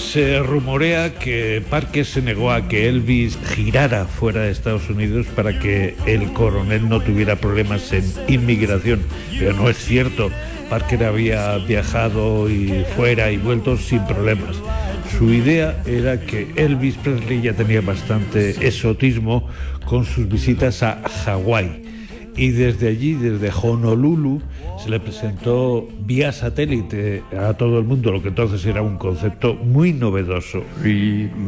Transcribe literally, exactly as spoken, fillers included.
Se rumorea que Parker se negó a que Elvis girara fuera de Estados Unidos para que el coronel no tuviera problemas en inmigración, pero no es cierto. Parker había viajado y fuera y vuelto sin problemas. Su idea era que Elvis Presley ya tenía bastante exotismo con sus visitas a Hawái, y desde allí, desde Honolulu, se le presentó vía satélite a todo el mundo, lo que entonces era un concepto muy novedoso.